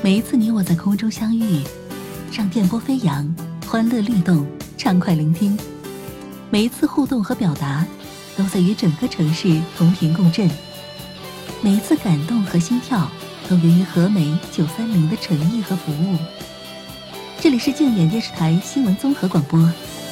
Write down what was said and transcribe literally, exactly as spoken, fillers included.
每一次你我在空中相遇，让电波飞扬，欢乐律动，畅快聆听。每一次互动和表达，都在与整个城市同频共振。每一次感动和心跳，都源于和美九三零的诚意和服务。这里是静远电视台新闻综合广播，